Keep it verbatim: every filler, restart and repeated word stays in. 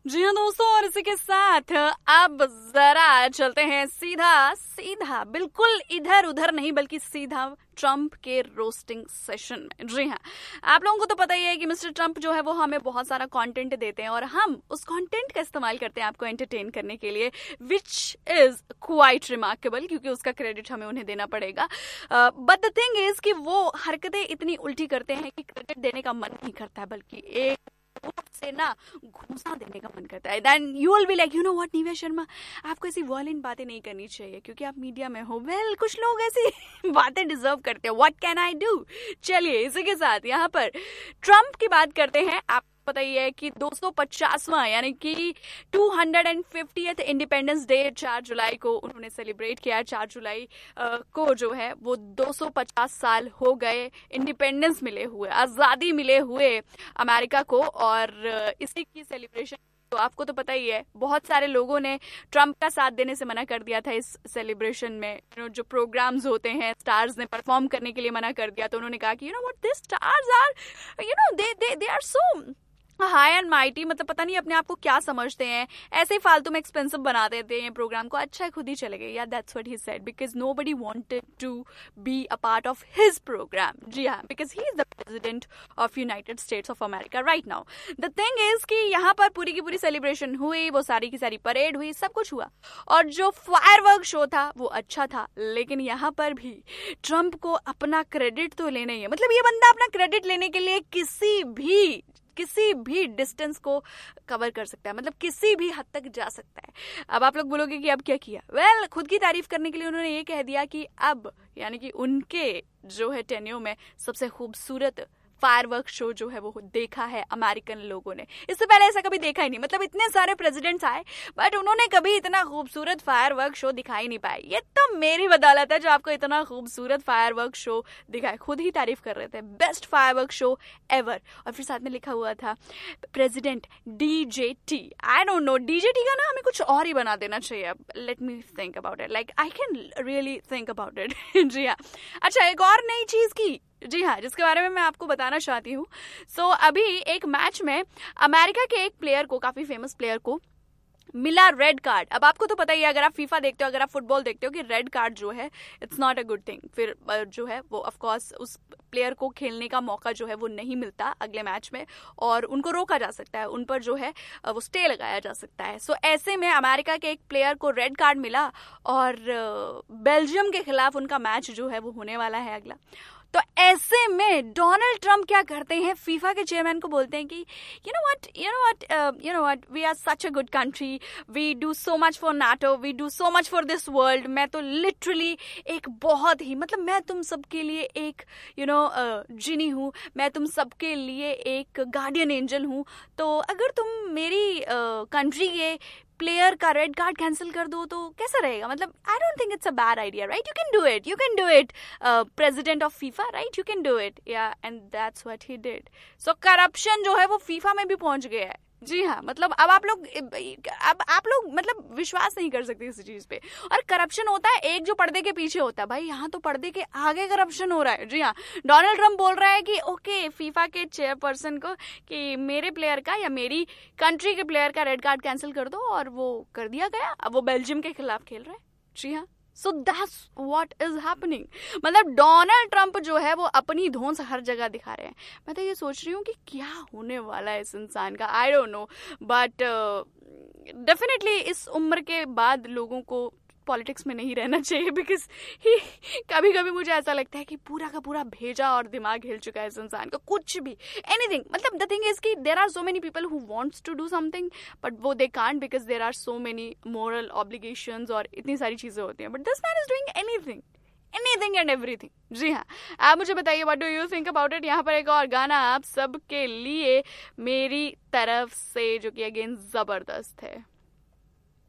जी हाँ दोस्तों, और इसी के साथ अब जरा चलते हैं सीधा सीधा बिल्कुल इधर उधर नहीं बल्कि सीधा ट्रंप के रोस्टिंग सेशन में। जी हाँ, आप लोगों को तो पता ही है कि मिस्टर ट्रंप जो है वो हमें बहुत सारा कंटेंट देते हैं और हम उस कंटेंट का इस्तेमाल करते हैं आपको एंटरटेन करने के लिए, विच इज क्वाइट रिमार्केबल, क्योंकि उसका क्रेडिट हमें उन्हें देना पड़ेगा। बट द थिंग इज कि वो हरकतें इतनी उल्टी करते हैं कि क्रेडिट देने का मन नहीं करता है, बल्कि एक से ना घूसा देने का मन करता है। Then you will be like, you know what Nivea Sharma, आपको ऐसी वॉयलेंट बातें नहीं करनी चाहिए क्योंकि आप मीडिया में हो। वेल well, कुछ लोग ऐसी बातें डिजर्व करते हैं। What can I do. चलिए इसी के साथ यहाँ पर ट्रंप की बात करते हैं। आप पता ही है कि दो सौ पचासवां यानी कि दो सौ पचासवें इंडिपेंडेंस डे चार जुलाई को उन्होंने सेलिब्रेट किया। चार जुलाई को जो है वो दो सौ पचास साल हो गए इंडिपेंडेंस मिले हुए, आज़ादी मिले हुए अमेरिका को, और इसी की सेलिब्रेशन तो आपको तो पता ही है बहुत सारे लोगों ने ट्रंप का साथ देने से मना कर दिया था इस सेलिब्रेशन में। यू नो जो प्रोग्राम्स होते हैं, स्टार्स ने परफॉर्म करने के लिए मना कर दिया, तो उन्होंने कहा कि you know what, this stars are you know they they they are so high and mighty, मतलब पता नहीं अपने आप को क्या समझते हैं, ऐसे ही फालतू में एक्सपेंसिव बना देते हैं प्रोग्राम को। अच्छा खुद ही चले गए। या that's what he said, because nobody wanted to be a part of his programme. जी हाँ, because he is the president of United states of America right now. The thing is कि यहाँ पर पूरी की पूरी सेलिब्रेशन हुई, वो सारी की सारी परेड हुई, सब कुछ हुआ, और जो फायरवर्क शो था वो अच्छा था। लेकिन यहाँ पर भी ट्रंप को अपना क्रेडिट तो लेना ही है। मतलब ये बंदा अपना क्रेडिट लेने के लिए किसी भी किसी भी डिस्टेंस को कवर कर सकता है, मतलब किसी भी हद तक जा सकता है। अब आप लोग बोलोगे कि अब क्या किया। वेल well, खुद की तारीफ करने के लिए उन्होंने ये कह दिया कि अब यानी कि उनके जो है टेन्योर में सबसे खूबसूरत फायरवर्क शो जो है वो देखा है अमेरिकन लोगों ने। इससे पहले ऐसा कभी देखा ही नहीं। मतलब इतने सारे प्रेसिडेंट्स आए बट उन्होंने कभी इतना खूबसूरत फायरवर्क शो दिखा ही नहीं पाए। ये तो मेरी बदौलत है जो आपको इतना खूबसूरत फायरवर्क शो दिखाए। खुद ही तारीफ कर रहे थे, बेस्ट फायरवर्क शो एवर। और फिर साथ में लिखा हुआ था president DJT. I don't know, DJT का ना हमें कुछ और ही बना देना चाहिए। अब let me think about it, like I can really think about it. जी हाँ, अच्छा एक और नई चीज की, जी हाँ, जिसके बारे में मैं आपको बताना चाहती हूँ। सो so, अभी एक मैच में अमेरिका के एक प्लेयर को, काफी फेमस प्लेयर को मिला रेड कार्ड। अब आपको तो पता ही है, अगर आप फीफा देखते हो, अगर आप फुटबॉल देखते हो, कि रेड कार्ड जो है it's not a good thing. फिर जो है वो ऑफ कोर्स उस प्लेयर को खेलने का मौका जो है वो नहीं मिलता अगले मैच में, और उनको रोका जा सकता है, उन पर जो है वो स्टे लगाया जा सकता है। सो so, ऐसे में अमेरिका के एक प्लेयर को रेड कार्ड मिला और बेल्जियम के खिलाफ उनका मैच जो है वो होने वाला है अगला। तो ऐसे में डोनाल्ड ट्रंप क्या करते हैं, फीफा के चेयरमैन को बोलते हैं कि you know what you know what you know what we are such a good country, we do so much for NATO, we do so much for this world. मैं तो लिटरली एक बहुत ही, मतलब मैं तुम सबके लिए एक यू नो जिनी हूँ, मैं तुम सबके लिए एक गार्डियन एंजल हूँ। तो अगर तुम मेरी कंट्री uh, के प्लेयर का रेड कार्ड कैंसिल कर दो तो कैसा रहेगा। मतलब I don't think it's a bad idea, right? You can do it, you can do it, president of FIFA, right? You can do it, या and that's what he did. So corruption जो है वो FIFA में भी पहुंच गया है। जी हाँ, मतलब अब आप लोग अब आप लोग मतलब विश्वास नहीं कर सकते इस चीज पे। और करप्शन होता है एक जो पर्दे के पीछे होता है, भाई यहाँ तो पर्दे के आगे करप्शन हो रहा है। जी हाँ, डोनाल्ड ट्रंप बोल रहा है कि ओके फीफा के चेयरपर्सन को कि मेरे प्लेयर का या मेरी कंट्री के प्लेयर का रेड कार्ड कैंसिल कर दो, और वो कर दिया गया। अब वो बेल्जियम के खिलाफ खेल रहा है। जी हाँ, so that's what is happening. मतलब डोनाल्ड ट्रंप जो है वो अपनी धौंस हर जगह दिखा रहे हैं। मैं तो ये सोच रही हूँ कि क्या होने वाला है इस इंसान का, I don't know, but definitely इस उम्र के बाद लोगों को पॉलिटिक्स में नहीं रहना चाहिए, बिकॉज ही कभी कभी मुझे ऐसा लगता है कि पूरा का पूरा भेजा और दिमाग हिल चुका है इस इंसान का। कुछ भी एनीथिंग, मतलब द थिंग इज कि there are so many people who wants to do something but वो they can't because there are so many moral obligations और इतनी सारी चीजें होती हैं। But this man is doing anything anything and everything. जी हाँ, आप मुझे बताइए what do you think about it. यहाँ पर एक और गाना आप सबके लिए मेरी तरफ से जो कि अगेन जबरदस्त है।